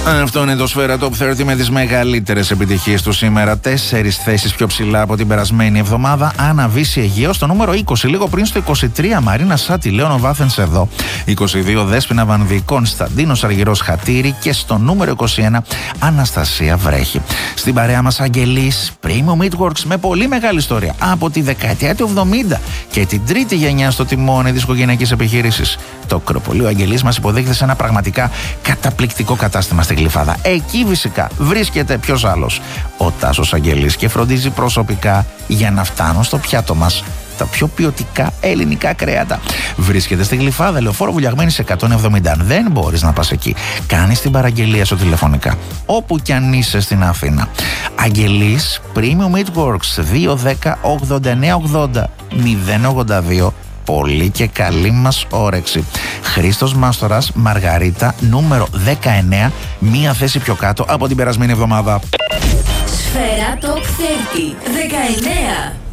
Αυτό είναι το Σφαίρα Top 30 με τις μεγαλύτερες επιτυχίες του σήμερα. 4 θέσεις πιο ψηλά από την περασμένη εβδομάδα. Άννα Βύση Αιγαίο στο νούμερο 20. Λίγο πριν στο 23, Μαρίνα Σάτι, Λέωνο Βάθενς εδώ. 22, Δέσποινα Βανδύ, Κωνσταντίνος Αργυρός Χατήρη. Και στο νούμερο 21, Αναστασία Βρέχη. Στην παρέα μας Αγγελής, Premium Meatworks με πολύ μεγάλη ιστορία. Από τη δεκαετία του 70 και την τρίτη γενιά στο τιμόνι της οικογενειακής επιχείρησης. Το Κροπολείο Αγγελής μας υποδέχεται σε ένα πραγματικά καταπληκτικό κατάστημα στην Γλυφάδα. Εκεί φυσικά βρίσκεται ποιος άλλος? Ο Τάσος Αγγελής, και φροντίζει προσωπικά για να φτάνουν στο πιάτο μας τα πιο ποιοτικά ελληνικά κρέατα. Βρίσκεται στη Γλυφάδα, Λεωφόρο Βουλιαγμένης 170. Αν δεν μπορείς να πας εκεί, κάνεις την παραγγελία σου τηλεφωνικά, όπου κι αν είσαι στην Αθήνα. Αγγελής Premium Meatworks 210 89 80 082. Πολύ και καλή μας όρεξη. Χρήστος Μάστορας, Μαργαρίτα, νούμερο 19, μία θέση πιο κάτω από την περασμένη εβδομάδα. Σφαίρα Top 30, 19.